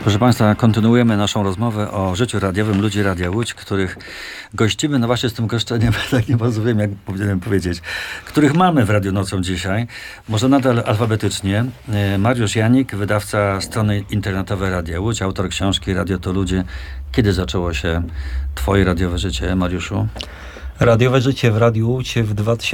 Proszę Państwa, kontynuujemy naszą rozmowę o życiu radiowym ludzi Radia Łódź, których gościmy, no właśnie z tym goszczeniem, tak nie bardzo wiem, jak powinienem powiedzieć, których mamy w Radiu Nocą dzisiaj, może nadal alfabetycznie. Mariusz Janik, wydawca strony internetowej Radia Łódź, autor książki Radio to Ludzie. Kiedy zaczęło się Twoje radiowe życie, Mariuszu? Radiowe życie w Radiu Łódź w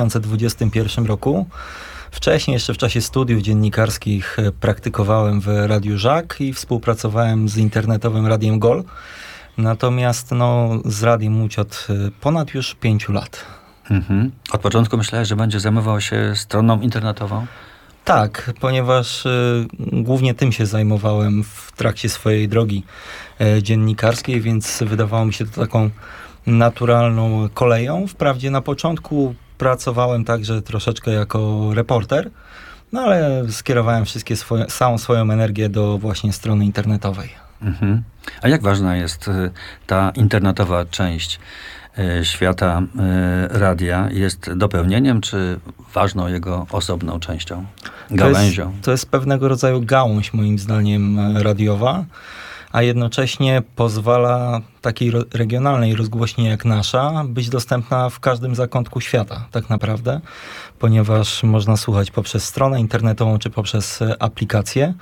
2021 roku. Wcześniej, jeszcze w czasie studiów dziennikarskich, praktykowałem w Radiu Żak i współpracowałem z internetowym Radiem Gol. Natomiast z Radiem Łódź od ponad już 5 lat. Mhm. Od początku myślałeś, że będzie zajmował się stroną internetową? Tak, ponieważ głównie tym się zajmowałem w trakcie swojej drogi dziennikarskiej, więc wydawało mi się to taką naturalną koleją. Wprawdzie na początku pracowałem także troszeczkę jako reporter, ale skierowałem całą swoją energię do właśnie strony internetowej. Mhm. A jak ważna jest ta internetowa część świata radia? Jest dopełnieniem, czy ważną jego osobną częścią, gałęzią? To jest pewnego rodzaju gałąź, moim zdaniem, radiowa, a jednocześnie pozwala takiej regionalnej rozgłośni jak nasza być dostępna w każdym zakątku świata, tak naprawdę, ponieważ można słuchać poprzez stronę internetową czy poprzez aplikację,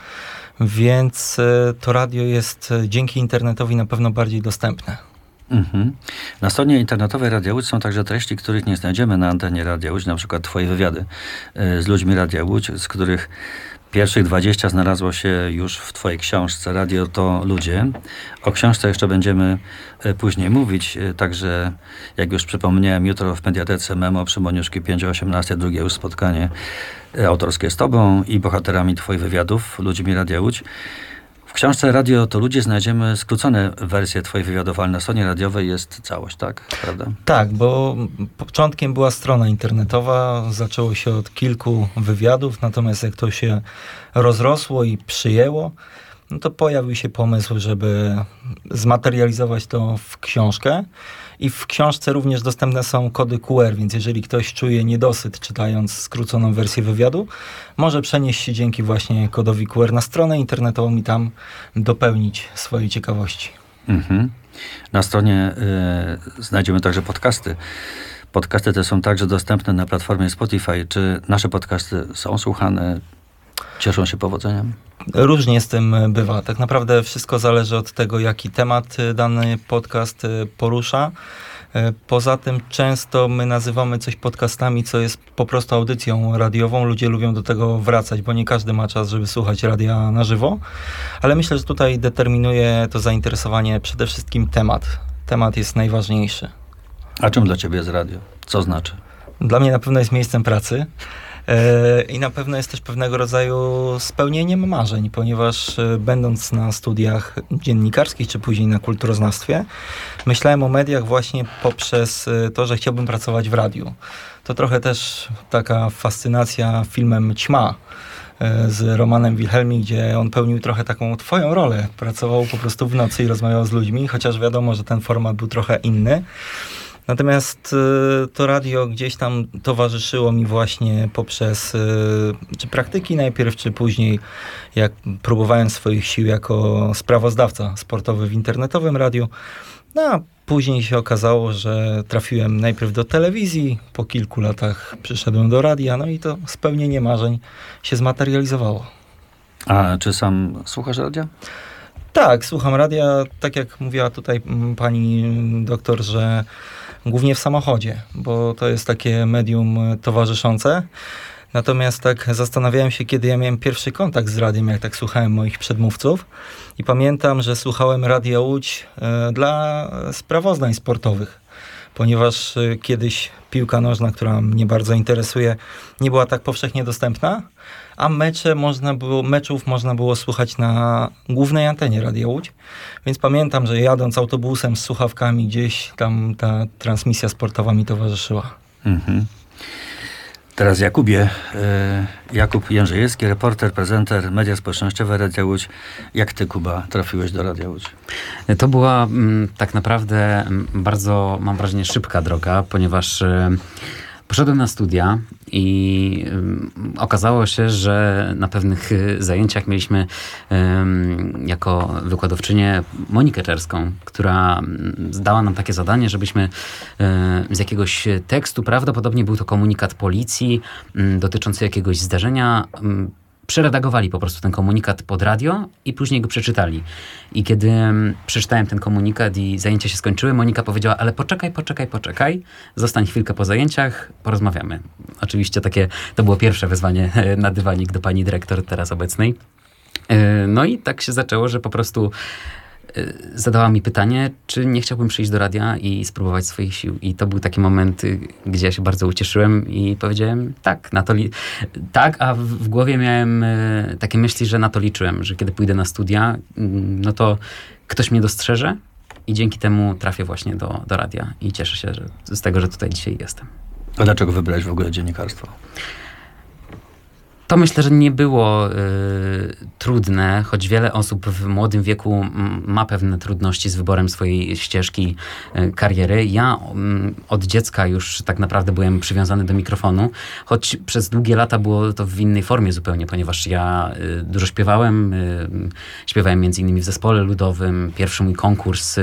więc to radio jest dzięki internetowi na pewno bardziej dostępne. Mhm. Na stronie internetowej Radia Łódź są także treści, których nie znajdziemy na antenie Radia Łódź, na przykład Twoje wywiady z ludźmi Radia Łódź, z których pierwszych 20 znalazło się już w Twojej książce Radio to Ludzie. O książce jeszcze będziemy później mówić. Także, jak już przypomniałem, jutro w Mediatece Memo przy Moniuszki 5 o 18, drugie już spotkanie autorskie z Tobą i bohaterami Twoich wywiadów, ludźmi Radia Łódź. W książce Radio to Ludzie znajdziemy skrócone wersje Twoich wywiadów, ale na stronie radiowej jest całość, tak? Prawda? Tak, bo początkiem była strona internetowa, zaczęło się od kilku wywiadów, natomiast jak to się rozrosło i przyjęło, to pojawił się pomysł, żeby zmaterializować to w książkę. I w książce również dostępne są kody QR, więc jeżeli ktoś czuje niedosyt czytając skróconą wersję wywiadu, może przenieść się dzięki właśnie kodowi QR na stronę internetową i tam dopełnić swojej ciekawości. Mhm. Na stronie znajdziemy także podcasty. Podcasty te są także dostępne na platformie Spotify. Czy nasze podcasty są słuchane? Cieszą się powodzeniem? Różnie z tym bywa. Tak naprawdę wszystko zależy od tego, jaki temat dany podcast porusza. Poza tym często my nazywamy coś podcastami, co jest po prostu audycją radiową. Ludzie lubią do tego wracać, bo nie każdy ma czas, żeby słuchać radia na żywo. Ale myślę, że tutaj determinuje to zainteresowanie przede wszystkim temat. Temat jest najważniejszy. A czym dla Ciebie jest radio? Co znaczy? Dla mnie na pewno jest miejscem pracy. I na pewno jest też pewnego rodzaju spełnieniem marzeń, ponieważ będąc na studiach dziennikarskich, czy później na kulturoznawstwie, myślałem o mediach właśnie poprzez to, że chciałbym pracować w radiu. To trochę też taka fascynacja filmem Ćma z Romanem Wilhelmi, gdzie on pełnił trochę taką twoją rolę. Pracował po prostu w nocy i rozmawiał z ludźmi, chociaż wiadomo, że ten format był trochę inny. Natomiast to radio gdzieś tam towarzyszyło mi właśnie poprzez czy praktyki najpierw, czy później, jak próbowałem swoich sił jako sprawozdawca sportowy w internetowym radiu. A później się okazało, że trafiłem najpierw do telewizji, po kilku latach przyszedłem do radia, i to spełnienie marzeń się zmaterializowało. A czy sam słuchasz radia? Tak, słucham radia, tak jak mówiła tutaj pani doktor, że głównie w samochodzie, bo to jest takie medium towarzyszące. Natomiast tak zastanawiałem się, kiedy ja miałem pierwszy kontakt z radiem, jak tak słuchałem moich przedmówców. I pamiętam, że słuchałem Radia Łódź dla sprawozdań sportowych, ponieważ kiedyś piłka nożna, która mnie bardzo interesuje, nie była tak powszechnie dostępna, a meczów można było słuchać na głównej antenie Radia Łódź. Więc pamiętam, że jadąc autobusem z słuchawkami gdzieś tam ta transmisja sportowa mi towarzyszyła. Mhm. Teraz Jakubie. Jakub Jędrzejewski, reporter, prezenter, media społecznościowe Radia Łódź. Jak ty, Kuba, trafiłeś do Radia Łódź? To była tak naprawdę bardzo, mam wrażenie, szybka droga, ponieważ Poszedłem na studia i okazało się, że na pewnych zajęciach mieliśmy jako wykładowczynię Monikę Czerską, która zdała nam takie zadanie, żebyśmy z jakiegoś tekstu, prawdopodobnie był to komunikat policji dotyczący jakiegoś zdarzenia, przeredagowali po prostu ten komunikat pod radio i później go przeczytali. I kiedy przeczytałem ten komunikat i zajęcia się skończyły, Monika powiedziała, ale poczekaj, zostań chwilkę po zajęciach, porozmawiamy. Oczywiście to było pierwsze wezwanie na dywanik do pani dyrektor teraz obecnej. No i tak się zaczęło, że po prostu zadała mi pytanie, czy nie chciałbym przyjść do radia i spróbować swoich sił. I to był taki moment, gdzie ja się bardzo ucieszyłem i powiedziałem tak, tak, a w głowie miałem takie myśli, że na to liczyłem, że kiedy pójdę na studia, no to ktoś mnie dostrzeże i dzięki temu trafię właśnie do radia. I cieszę się z tego, że tutaj dzisiaj jestem. A dlaczego wybrałeś w ogóle dziennikarstwo? To myślę, że nie było trudne, choć wiele osób w młodym wieku ma pewne trudności z wyborem swojej ścieżki kariery. Ja od dziecka już tak naprawdę byłem przywiązany do mikrofonu, choć przez długie lata było to w innej formie zupełnie, ponieważ ja dużo śpiewałem. Śpiewałem między innymi w zespole ludowym. Pierwszy mój konkurs,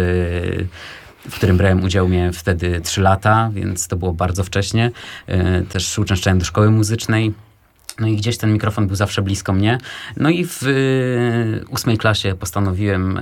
w którym brałem udział, miałem wtedy 3 lata, więc to było bardzo wcześnie. Też uczęszczałem do szkoły muzycznej. No i gdzieś ten mikrofon był zawsze blisko mnie. No i w 8 klasie postanowiłem,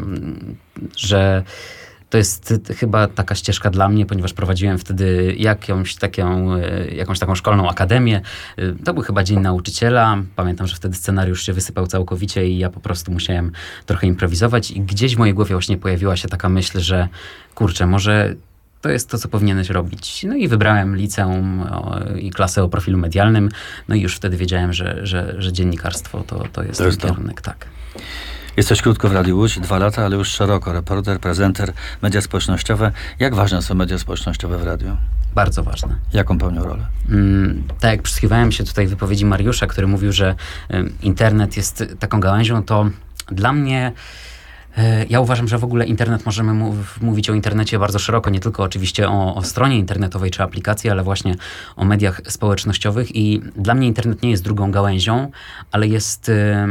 że to jest chyba taka ścieżka dla mnie, ponieważ prowadziłem wtedy jakąś taką szkolną akademię. To był chyba Dzień Nauczyciela. Pamiętam, że wtedy scenariusz się wysypał całkowicie i ja po prostu musiałem trochę improwizować. I gdzieś w mojej głowie właśnie pojawiła się taka myśl, że kurczę, może to jest to, co powinieneś robić. No i wybrałem liceum i klasę o profilu medialnym. No i już wtedy wiedziałem, że dziennikarstwo to jest ten kierunek. Tak. Jesteś krótko w Radiu Łódź, 2 lata, ale już szeroko. Reporter, prezenter, media społecznościowe. Jak ważne są media społecznościowe w radiu? Bardzo ważne. Jaką pełnią rolę? Tak jak przysłuchiwałem się tutaj wypowiedzi Mariusza, który mówił, że internet jest taką gałęzią, to dla mnie ja uważam, że w ogóle internet, możemy mówić o internecie bardzo szeroko, nie tylko oczywiście o stronie internetowej czy aplikacji, ale właśnie o mediach społecznościowych i dla mnie internet nie jest drugą gałęzią, ale jest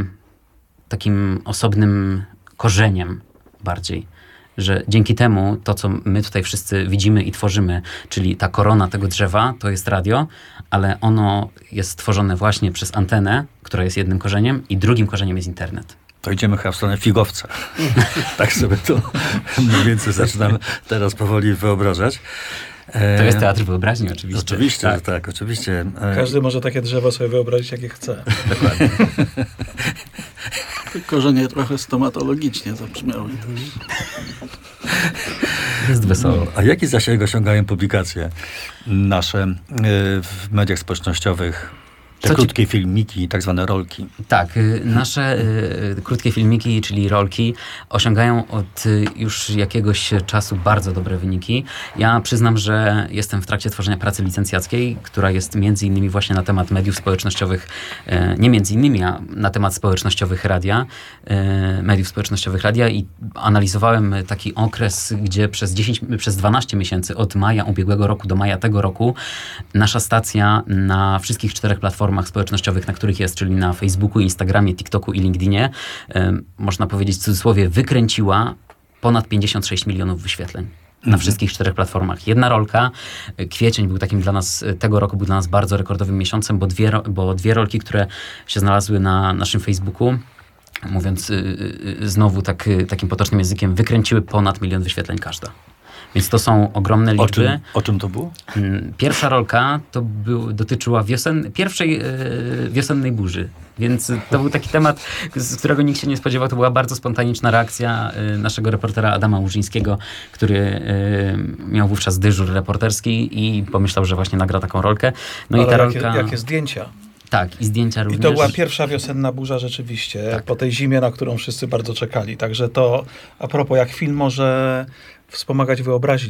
takim osobnym korzeniem bardziej, że dzięki temu to, co my tutaj wszyscy widzimy i tworzymy, czyli ta korona tego drzewa, to jest radio, ale ono jest tworzone właśnie przez antenę, która jest jednym korzeniem i drugim korzeniem jest internet. To idziemy chyba w stronę figowca. Tak sobie to mniej więcej zaczynam teraz powoli wyobrażać. To jest teatr wyobraźni oczywiście. Oczywiście, tak, oczywiście. Każdy może takie drzewo sobie wyobrazić, jakie chce. Dokładnie. Korzenie trochę stomatologicznie zabrzmiały. Jest wesoło. A jaki zasięg osiągają publikacje nasze w mediach społecznościowych? Te krótkie filmiki, tak zwane rolki. Tak, nasze krótkie filmiki, czyli rolki, osiągają od już jakiegoś czasu bardzo dobre wyniki. Ja przyznam, że jestem w trakcie tworzenia pracy licencjackiej, która jest między innymi właśnie na temat mediów społecznościowych, nie między innymi, a na temat społecznościowych radia, mediów społecznościowych radia i analizowałem taki okres, gdzie przez 12 miesięcy, od maja ubiegłego roku do maja tego roku, nasza stacja na wszystkich 4 platformach społecznościowych, na których jest, czyli na Facebooku, Instagramie, TikToku i LinkedInie, można powiedzieć w cudzysłowie, wykręciła ponad 56 milionów wyświetleń. Na wszystkich 4 platformach. Jedna rolka, kwiecień był takim dla nas, tego roku był dla nas bardzo rekordowym miesiącem, bo dwie rolki, które się znalazły na naszym Facebooku, mówiąc znowu takim potocznym językiem, wykręciły ponad 1 milion wyświetleń każda. Więc to są ogromne liczby. O czym to było? Pierwsza rolka dotyczyła pierwszej wiosennej burzy. Więc to był taki temat, z którego nikt się nie spodziewał. To była bardzo spontaniczna reakcja naszego reportera Adama Łużyńskiego, który miał wówczas dyżur reporterski i pomyślał, że właśnie nagra taką rolkę. No ale i ta rolka... jakie zdjęcia. Tak, i zdjęcia również. I to była pierwsza wiosenna burza rzeczywiście, tak. Po tej zimie, na którą wszyscy bardzo czekali. Także to, a propos, jak film może wspomagać wyobraźnię,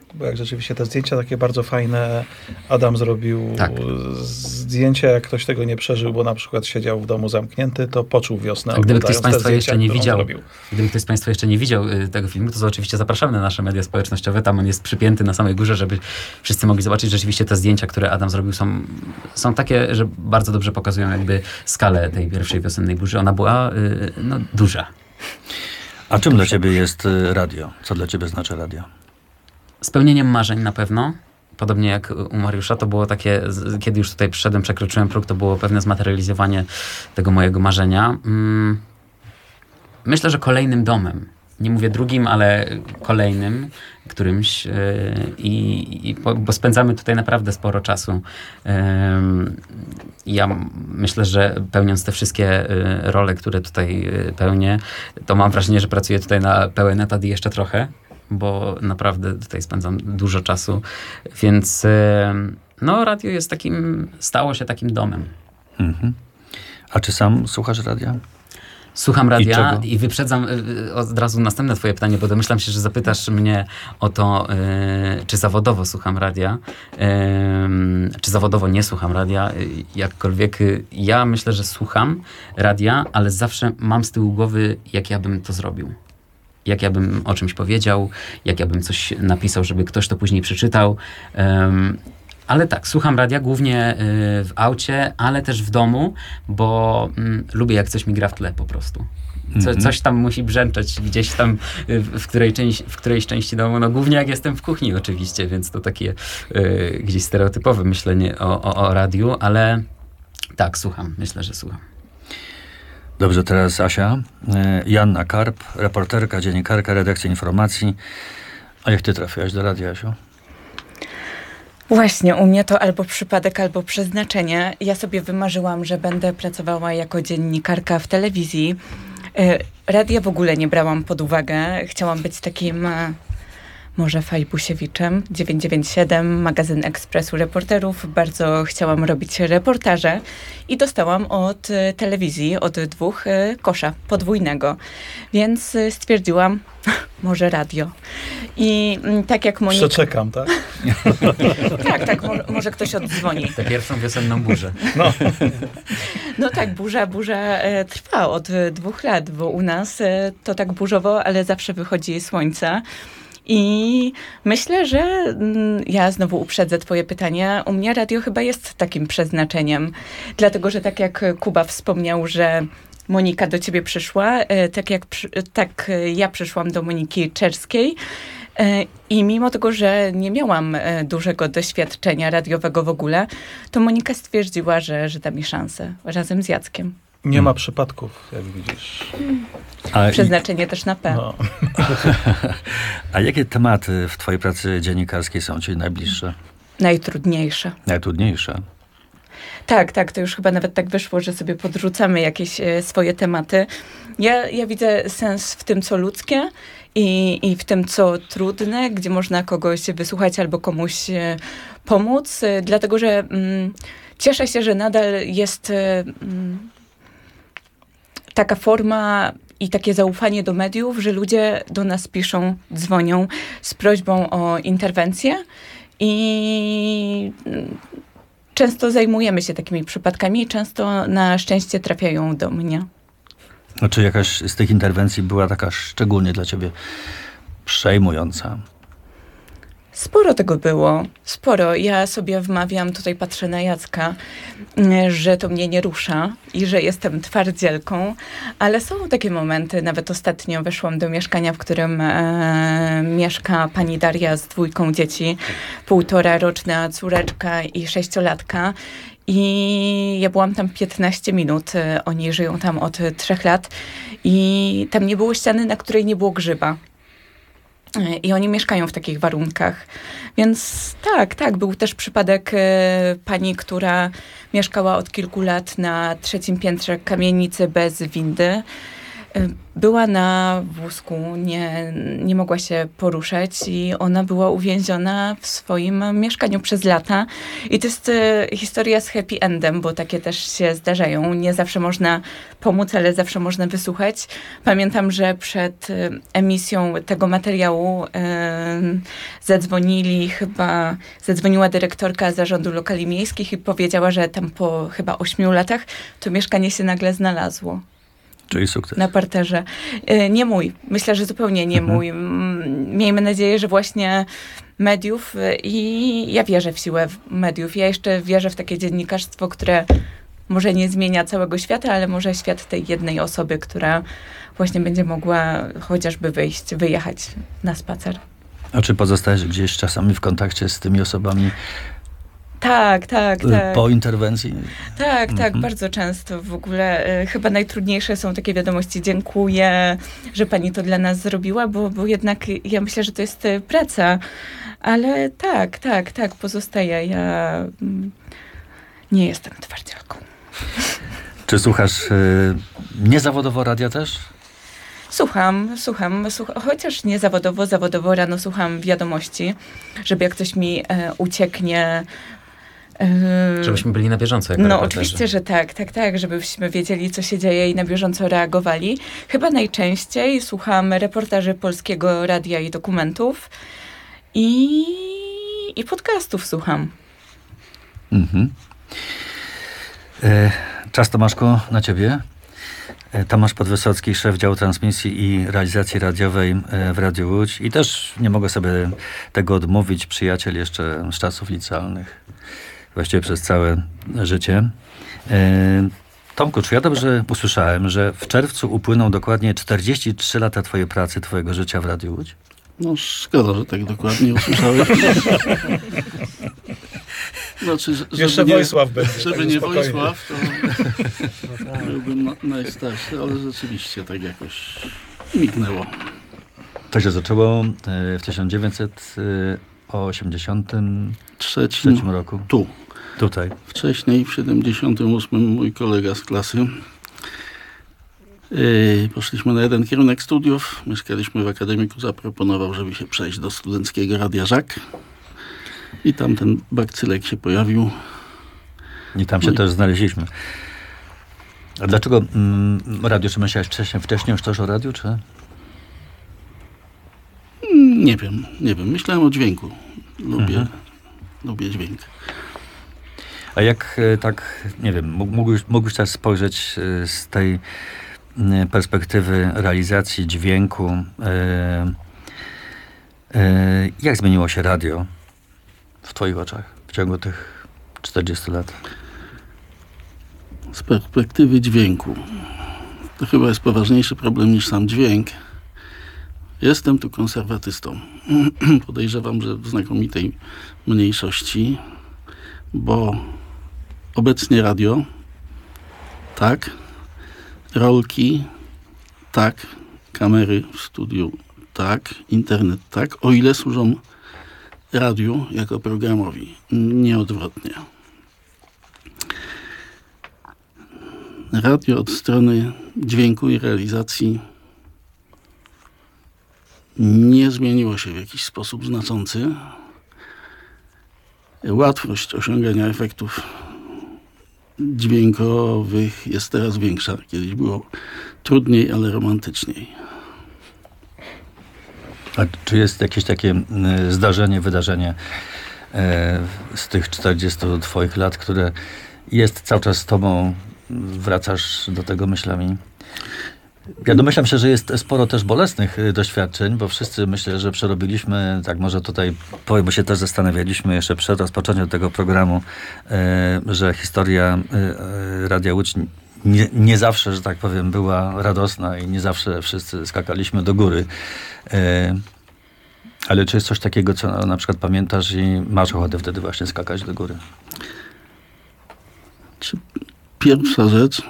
Bo jak rzeczywiście te zdjęcia takie bardzo fajne Adam zrobił, Tak. zdjęcia, jak ktoś tego nie przeżył, bo na przykład siedział w domu zamknięty, to poczuł wiosnę. A gdyby ktoś z oglądając te Państwa jeszcze zdjęcia, nie które on widział, zrobił. gdyby ktoś z Państwa jeszcze nie widział tego filmu, to oczywiście zapraszamy na nasze media społecznościowe. Tam on jest przypięty na samej górze, żeby wszyscy mogli zobaczyć. Rzeczywiście te zdjęcia, które Adam zrobił, są takie, że bardzo dobrze pokazują jakby skalę tej pierwszej wiosennej burzy. Ona była duża. A czym dla ciebie jest radio? Co dla ciebie znaczy radio? Spełnieniem marzeń na pewno. Podobnie jak u Mariusza, to było takie, kiedy już tutaj przyszedłem, przekroczyłem próg, to było pewne zmaterializowanie tego mojego marzenia. Myślę, że kolejnym domem. Nie mówię drugim, ale kolejnym, którymś. Bo spędzamy tutaj naprawdę sporo czasu. Ja myślę, że pełniąc te wszystkie role, które tutaj pełnię, to mam wrażenie, że pracuję tutaj na pełen etat i jeszcze trochę, bo naprawdę tutaj spędzam dużo czasu, więc radio jest stało się takim domem. Mhm. A czy sam słuchasz radia? Słucham radia czego? i wyprzedzam od razu następne twoje pytanie, bo domyślam się, że zapytasz mnie o to, czy zawodowo słucham radia, czy zawodowo nie słucham radia, jakkolwiek. Ja myślę, że słucham radia, ale zawsze mam z tyłu głowy, jak ja bym to zrobił. Jak ja bym o czymś powiedział, jak ja bym coś napisał, żeby ktoś to później przeczytał. Ale tak, słucham radia głównie w aucie, ale też w domu, bo lubię, jak coś mi gra w tle po prostu. Coś tam musi brzęczeć gdzieś tam w którejś części domu. No głównie jak jestem w kuchni oczywiście, więc to takie gdzieś stereotypowe myślenie o radiu, ale tak, słucham. Myślę, że słucham. Dobrze, teraz Asia. Joanna Karp, reporterka, dziennikarka, redakcja informacji. A jak ty trafiłaś do radia, Asiu? Właśnie, u mnie to albo przypadek, albo przeznaczenie. Ja sobie wymarzyłam, że będę pracowała jako dziennikarka w telewizji. Radia w ogóle nie brałam pod uwagę. Chciałam być takim może Fajbusiewiczem, 997, magazyn Ekspresu Reporterów. Bardzo chciałam robić reportaże i dostałam od telewizji, od 2 kosza podwójnego. Więc stwierdziłam, może radio. I tak jak Monika... Przeczekam, tak? Tak, może ktoś oddzwoni. Tę pierwszą wiosenną burzę. No tak, burza trwa od 2 lat, bo u nas to tak burzowo, ale zawsze wychodzi słońce. I myślę, że ja znowu uprzedzę twoje pytanie. U mnie radio chyba jest takim przeznaczeniem. Dlatego, że tak jak Kuba wspomniał, że Monika do ciebie przyszła, tak ja przyszłam do Moniki Czerskiej. I mimo tego, że nie miałam dużego doświadczenia radiowego w ogóle, to Monika stwierdziła, że da mi szansę razem z Jackiem. Nie ma przypadków, jak widzisz. Przeznaczenie też na P. No. A jakie tematy w twojej pracy dziennikarskiej są ci najbliższe? Najtrudniejsze. Najtrudniejsze? Tak, to już chyba nawet tak wyszło, że sobie podrzucamy jakieś swoje tematy. Ja widzę sens w tym, co ludzkie i w tym, co trudne, gdzie można kogoś wysłuchać albo komuś pomóc, dlatego że cieszę się, że nadal jest taka forma i takie zaufanie do mediów, że ludzie do nas piszą, dzwonią z prośbą o interwencję i często zajmujemy się takimi przypadkami i często na szczęście trafiają do mnie. A czy jakaś z tych interwencji była taka szczególnie dla ciebie przejmująca? Sporo tego było, sporo. Ja sobie wmawiam, tutaj patrzę na Jacka, że to mnie nie rusza i że jestem twardzielką, ale są takie momenty, nawet ostatnio weszłam do mieszkania, w którym mieszka pani Daria z 2 dzieci, 1,5-roczna córeczka i 6-latka. I ja byłam tam 15 minut, oni żyją tam od 3 lat i tam nie było ściany, na której nie było grzyba. I oni mieszkają w takich warunkach. Więc tak, był też przypadek pani, która mieszkała od kilku lat na 3. piętrze kamienicy bez windy. była na wózku, nie mogła się poruszać i ona była uwięziona w swoim mieszkaniu przez lata. I to jest historia z happy endem, bo takie też się zdarzają. Nie zawsze można pomóc, ale zawsze można wysłuchać. Pamiętam, że przed emisją tego materiału zadzwoniła dyrektorka Zarządu Lokali Miejskich i powiedziała, że tam po chyba 8 latach to mieszkanie się nagle znalazło. Czyli sukces. Na parterze. Nie mój. Myślę, że zupełnie nie mój. Miejmy nadzieję, że właśnie mediów i ja wierzę w siłę mediów. Ja jeszcze wierzę w takie dziennikarstwo, które może nie zmienia całego świata, ale może świat tej jednej osoby, która właśnie będzie mogła chociażby wyjechać na spacer. A czy pozostajesz gdzieś czasami w kontakcie z tymi osobami Tak. po interwencji? Tak, bardzo często. W ogóle chyba najtrudniejsze są takie wiadomości. Dziękuję, że pani to dla nas zrobiła, bo jednak ja myślę, że to jest praca. Ale tak, pozostaje. Ja nie jestem twardzielką. Czy słuchasz niezawodowo radia też? Słucham, chociaż nie zawodowo rano słucham wiadomości, żeby jak coś mi ucieknie. Żebyśmy byli na bieżąco jako No reporterzy. oczywiście, że tak, żebyśmy wiedzieli, co się dzieje i na bieżąco reagowali. Chyba najczęściej słucham reportaży Polskiego Radia i Dokumentów i podcastów słucham. Mhm. Czas, Tomaszku, na ciebie. Tomasz Podwysocki, szef działu transmisji i realizacji radiowej w Radiu Łódź. I też nie mogę sobie tego odmówić, przyjaciel jeszcze z czasów licealnych. Właściwie przez całe życie. Tomku, czy ja dobrze usłyszałem, że w czerwcu upłyną dokładnie 43 lata twojej pracy, twojego życia w Radiu Łódź? No szkoda, że tak dokładnie usłyszałeś. Znaczy, Jeszcze Wojsław będzie. Żeby tak nie spokojnie. Wojsław, to byłbym najstarszy, ale rzeczywiście tak jakoś mignęło. To się zaczęło w 1983 Trzecim roku. tu. Tutaj. Wcześniej, w 78 mój kolega z klasy. Poszliśmy na jeden kierunek studiów. Mieszkaliśmy w akademiku. Zaproponował, żeby się przejść do studenckiego Radia Żak. I tam ten bakcylek się pojawił. I tam się też znaleźliśmy. A dlaczego radio? Czy myślałeś wcześniej już też o radiu, czy? Nie wiem. Myślałem o dźwięku. Lubię dźwięk. A jak tak, nie wiem, mógłbyś też spojrzeć z tej perspektywy realizacji dźwięku, jak zmieniło się radio w twoich oczach w ciągu tych 40 lat? Z perspektywy dźwięku. To chyba jest poważniejszy problem niż sam dźwięk. Jestem tu konserwatystą. Podejrzewam, że w znakomitej mniejszości, bo obecnie radio, tak, rolki, tak, kamery w studiu, tak, internet, tak, o ile służą radiu jako programowi, nie odwrotnie. Radio od strony dźwięku i realizacji nie zmieniło się w jakiś sposób znaczący. Łatwość osiągania efektów dźwiękowych jest teraz większa. Kiedyś było trudniej, ale romantyczniej. A czy jest jakieś takie zdarzenie, wydarzenie z tych 40 twoich lat, które jest cały czas z tobą, wracasz do tego myślami? Ja domyślam się, że jest sporo też bolesnych doświadczeń, bo wszyscy myślę, że przerobiliśmy, tak może tutaj powiem, bo się też zastanawialiśmy jeszcze przed rozpoczęciem tego programu, że historia Radia Łódź nie zawsze, że tak powiem, była radosna i nie zawsze wszyscy skakaliśmy do góry. Ale czy jest coś takiego, co na przykład pamiętasz i masz ochotę wtedy właśnie skakać do góry? Pierwsza rzecz,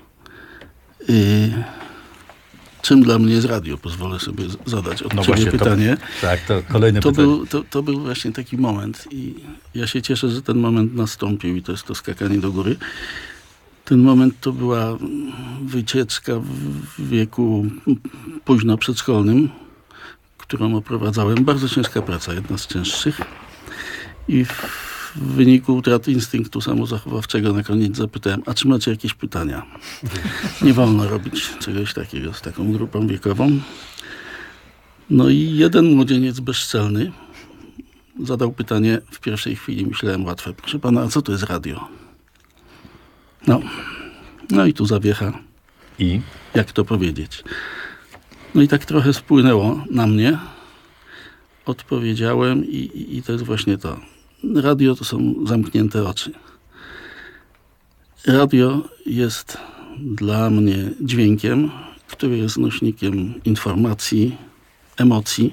czym dla mnie jest radio? Pozwolę sobie zadać od ciebie pytanie. Tak, to kolejne pytanie. To był właśnie taki moment i ja się cieszę, że ten moment nastąpił i to jest to skakanie do góry. Ten moment to była wycieczka w wieku późno przedszkolnym, którą oprowadzałem. Bardzo ciężka praca, jedna z cięższych. I w wyniku utraty instynktu samozachowawczego na koniec zapytałem, a czy macie jakieś pytania? Nie wolno robić czegoś takiego z taką grupą wiekową. No i jeden młodzieniec bezczelny zadał pytanie w pierwszej chwili, myślałem łatwe. Proszę pana, a co to jest radio? No i tu zawiecha. I? Jak to powiedzieć? No i tak trochę spłynęło na mnie. Odpowiedziałem i to jest właśnie to. Radio to są zamknięte oczy. Radio jest dla mnie dźwiękiem, który jest nośnikiem informacji, emocji.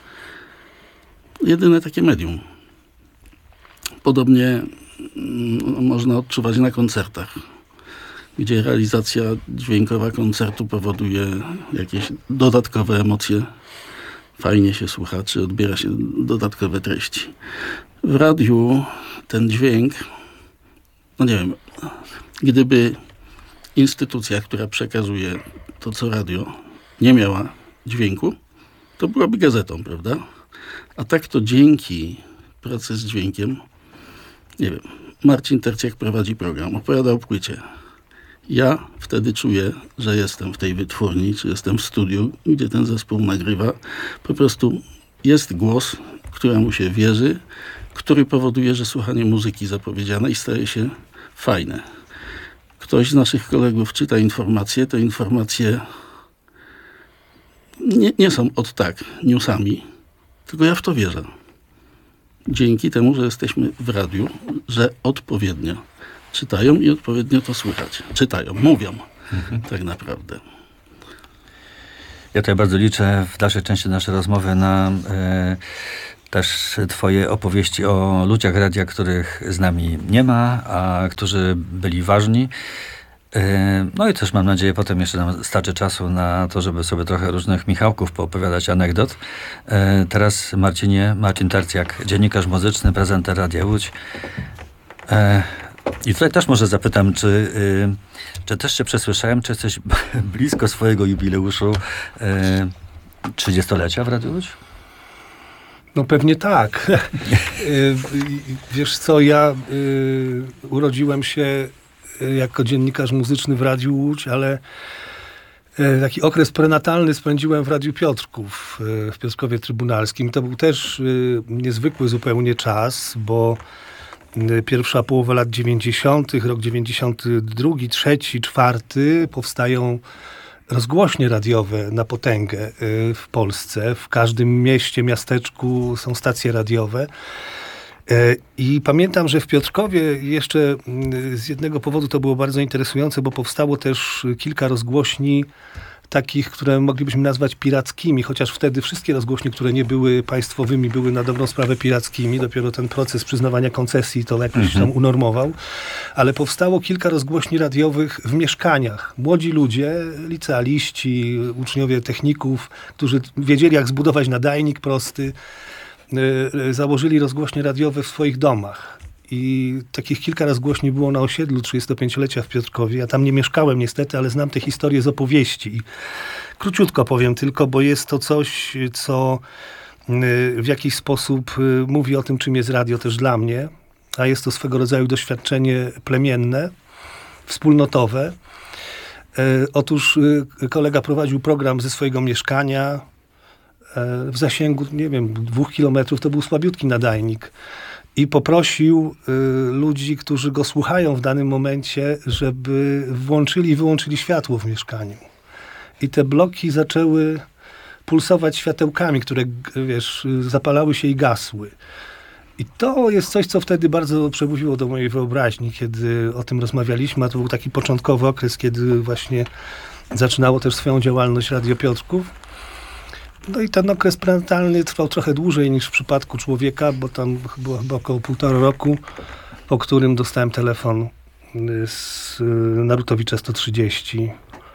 Jedyne takie medium. Podobnie można odczuwać na koncertach, gdzie realizacja dźwiękowa koncertu powoduje jakieś dodatkowe emocje. Fajnie się słucha, czy odbiera się dodatkowe treści. W radiu ten dźwięk, no nie wiem, gdyby instytucja, która przekazuje to, co radio, nie miała dźwięku, to byłaby gazetą, prawda? A tak to dzięki pracy z dźwiękiem, nie wiem, Marcin Terciak prowadzi program, opowiada o płycie. Ja wtedy czuję, że jestem w tej wytwórni, czy jestem w studiu, gdzie ten zespół nagrywa. Po prostu jest głos, któremu się wierzy, który powoduje, że słuchanie muzyki zapowiedzianej staje się fajne. Ktoś z naszych kolegów czyta informacje, te informacje nie są od tak newsami, tylko ja w to wierzę. Dzięki temu, że jesteśmy w radiu, że odpowiednio czytają i odpowiednio to słychać. Czytają, mówią tak naprawdę. Ja tutaj bardzo liczę w dalszej części naszej rozmowy na też twoje opowieści o ludziach radia, których z nami nie ma, a którzy byli ważni. No i też mam nadzieję, potem jeszcze nam starczy czasu na to, żeby sobie trochę różnych Michałków poopowiadać, anegdot. Teraz Marcin Terciak, dziennikarz muzyczny, prezenter Radia Łódź. I tutaj też może zapytam, czy też się przesłyszałem, czy jesteś blisko swojego jubileuszu 30-lecia w Radiu Łódź? No pewnie tak. Wiesz co, ja urodziłem się jako dziennikarz muzyczny w Radiu Łódź, ale taki okres prenatalny spędziłem w Radiu Piotrków w Piotrkowie Trybunalskim. To był też niezwykły zupełnie czas, bo pierwsza połowa lat 90., rok 92, 3, 4 powstają rozgłośnie radiowe na potęgę w Polsce. W każdym mieście, miasteczku są stacje radiowe. I pamiętam, że w Piotrkowie jeszcze z jednego powodu to było bardzo interesujące, bo powstało też kilka rozgłośni takich, które moglibyśmy nazwać pirackimi, chociaż wtedy wszystkie rozgłośnie, które nie były państwowymi, były na dobrą sprawę pirackimi. Dopiero ten proces przyznawania koncesji to jakoś tam unormował. Ale powstało kilka rozgłośni radiowych w mieszkaniach. Młodzi ludzie, licealiści, uczniowie techników, którzy wiedzieli, jak zbudować nadajnik prosty, założyli rozgłośnie radiowe w swoich domach. I takich kilka rozgłośni było na osiedlu 35-lecia w Piotrkowie. Ja tam nie mieszkałem niestety, ale znam te historie z opowieści. I króciutko powiem tylko, bo jest to coś, co w jakiś sposób mówi o tym, czym jest radio też dla mnie. A jest to swego rodzaju doświadczenie plemienne, wspólnotowe. Otóż kolega prowadził program ze swojego mieszkania w zasięgu, nie wiem, 2 kilometrów. To był słabiutki nadajnik. I poprosił ludzi, którzy go słuchają w danym momencie, żeby włączyli i wyłączyli światło w mieszkaniu. I te bloki zaczęły pulsować światełkami, które, wiesz, zapalały się i gasły. I to jest coś, co wtedy bardzo przemówiło do mojej wyobraźni, kiedy o tym rozmawialiśmy, a to był taki początkowy okres, kiedy właśnie zaczynało też swoją działalność Radio Piotrków. No i ten okres prenatalny trwał trochę dłużej niż w przypadku człowieka, bo tam było chyba około 1,5 roku, po którym dostałem telefon z Narutowicza 130,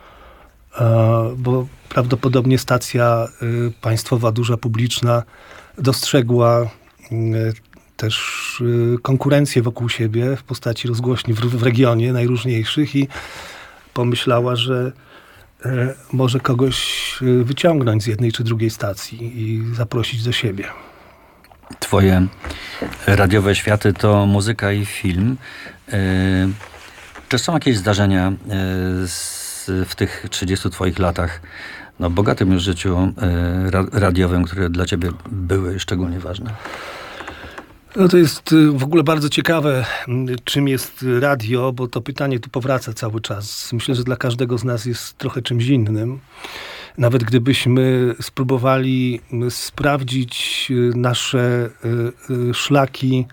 bo prawdopodobnie stacja państwowa, duża, publiczna dostrzegła też konkurencję wokół siebie w postaci rozgłośni w regionie najróżniejszych i pomyślała, że może kogoś wyciągnąć z jednej czy drugiej stacji i zaprosić do siebie. Twoje radiowe światy to muzyka i film. Czy są jakieś zdarzenia w tych 30 twoich latach, bogatym już życiu radiowym, które dla ciebie były szczególnie ważne? No to jest w ogóle bardzo ciekawe, czym jest radio, bo to pytanie tu powraca cały czas. Myślę, że dla każdego z nas jest trochę czymś innym. Nawet gdybyśmy spróbowali sprawdzić nasze szlaki,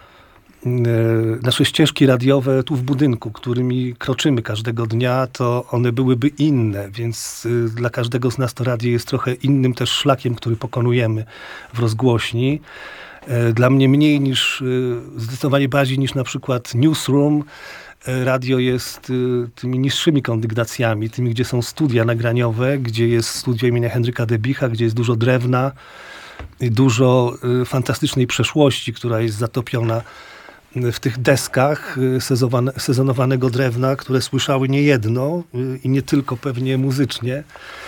nasze ścieżki radiowe tu w budynku, którymi kroczymy każdego dnia, to one byłyby inne, więc dla każdego z nas to radio jest trochę innym też szlakiem, który pokonujemy w rozgłośni. Dla mnie zdecydowanie bardziej niż na przykład Newsroom, radio jest tymi niższymi kondygnacjami, tymi, gdzie są studia nagraniowe, gdzie jest studio imienia Henryka Debicha, gdzie jest dużo drewna, dużo fantastycznej przeszłości, która jest zatopiona w tych deskach sezonowanego drewna, które słyszały niejedno i nie tylko pewnie muzycznie.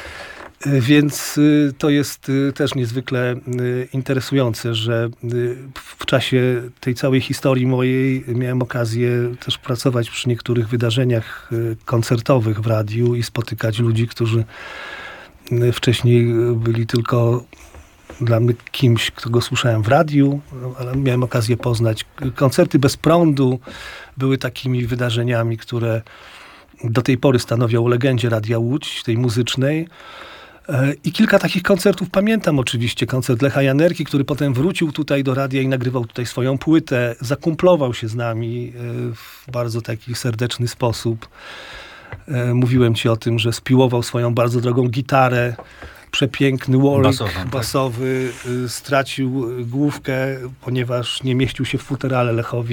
Więc to jest też niezwykle interesujące, że w czasie tej całej historii mojej miałem okazję też pracować przy niektórych wydarzeniach koncertowych w radiu i spotykać ludzi, którzy wcześniej byli tylko dla mnie kimś, kogo słyszałem w radiu, ale miałem okazję poznać. Koncerty bez prądu były takimi wydarzeniami, które do tej pory stanowią o legendzie Radia Łódź, tej muzycznej. I kilka takich koncertów pamiętam oczywiście. Koncert Lecha Janerki, który potem wrócił tutaj do radia i nagrywał tutaj swoją płytę. Zakumplował się z nami w bardzo taki serdeczny sposób. Mówiłem ci o tym, że spiłował swoją bardzo drogą gitarę. Przepiękny Warwick basowy. Stracił główkę, ponieważ nie mieścił się w futerale Lechowi.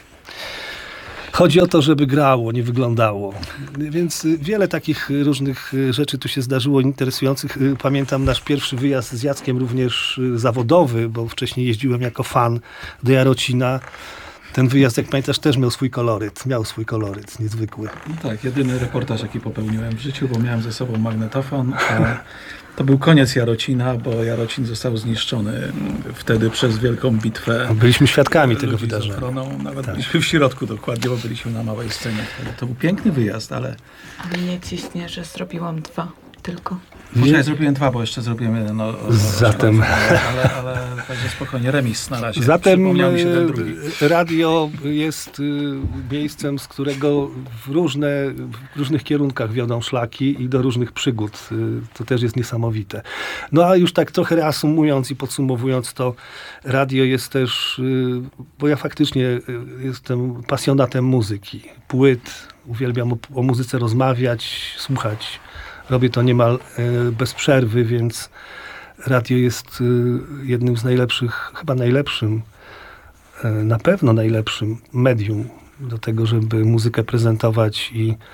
Chodzi o to, żeby grało, nie wyglądało. Więc wiele takich różnych rzeczy tu się zdarzyło interesujących. Pamiętam nasz pierwszy wyjazd z Jackiem, również zawodowy, bo wcześniej jeździłem jako fan do Jarocina. Ten wyjazd, jak pamiętasz, też miał swój koloryt niezwykły. No tak, jedyny reportaż, jaki popełniłem w życiu, bo miałem ze sobą magnetofon, a to był koniec Jarocina, bo Jarocin został zniszczony wtedy przez wielką bitwę. Byliśmy świadkami tego wydarzenia. Nawet byliśmy w środku dokładnie, bo byliśmy na małej scenie. To był piękny wyjazd, ale... A mnie ciśnie, że zrobiłam 2 tylko. Może ja zrobiłem 2, bo jeszcze zrobiłem jeden. Zatem... Ale będzie spokojnie, remis na razie. Zatem Przypomniał mi się ten drugi. radio jest miejscem, z którego w różnych kierunkach wiodą szlaki i do różnych przygód. To też jest niesamowite. No a już tak trochę reasumując i podsumowując, to radio jest też, bo ja faktycznie jestem pasjonatem muzyki, płyt, uwielbiam o muzyce rozmawiać, słuchać. Robię to niemal bez przerwy, więc radio jest jednym z najlepszych, chyba najlepszym, na pewno najlepszym medium do tego, żeby muzykę prezentować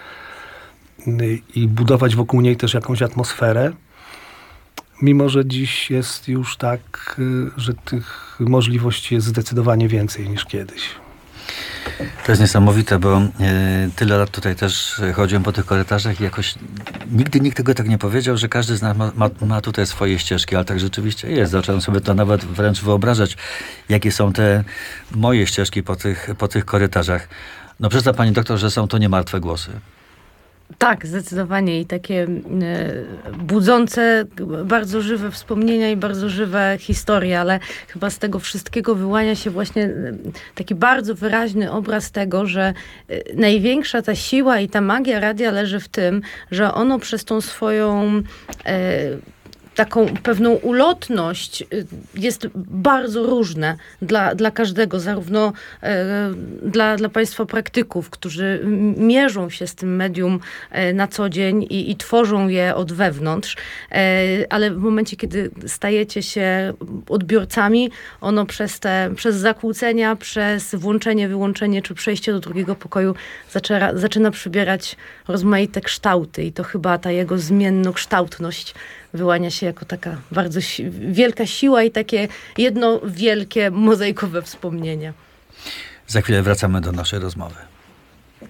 i budować wokół niej też jakąś atmosferę. Mimo że dziś jest już tak, że tych możliwości jest zdecydowanie więcej niż kiedyś. To jest niesamowite, bo tyle lat tutaj też chodziłem po tych korytarzach i jakoś nigdy nikt tego tak nie powiedział, że każdy z nas ma tutaj swoje ścieżki, ale tak rzeczywiście jest. Zacząłem sobie to nawet wręcz wyobrażać, jakie są te moje ścieżki po tych korytarzach. No przyzna pani doktor, że są to nie martwe głosy. Tak, zdecydowanie i takie budzące bardzo żywe wspomnienia i bardzo żywe historie, ale chyba z tego wszystkiego wyłania się właśnie taki bardzo wyraźny obraz tego, że największa ta siła i ta magia radia leży w tym, że ono przez tą swoją taką pewną ulotność jest bardzo różne dla każdego, zarówno dla państwa praktyków, którzy mierzą się z tym medium na co dzień i tworzą je od wewnątrz, ale w momencie, kiedy stajecie się odbiorcami, ono przez zakłócenia, przez włączenie, wyłączenie czy przejście do drugiego pokoju zaczyna przybierać rozmaite kształty i to chyba ta jego zmiennokształtność wyłania się jako taka bardzo wielka siła i takie jedno wielkie mozaikowe wspomnienie. Za chwilę wracamy do naszej rozmowy.